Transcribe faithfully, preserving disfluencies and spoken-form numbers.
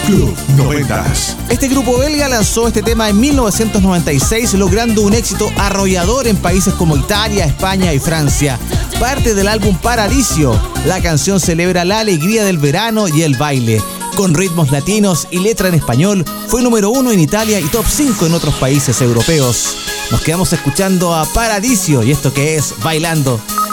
Club noventas. Este grupo belga lanzó este tema en mil novecientos noventa y seis, logrando un éxito arrollador en países como Italia, España y Francia. Parte del álbum Paradiso, la canción celebra la alegría del verano y el baile. Con ritmos latinos y letra en español, fue número uno en Italia y top cinco en otros países europeos. Nos quedamos escuchando a Paradiso y esto que es Bailando.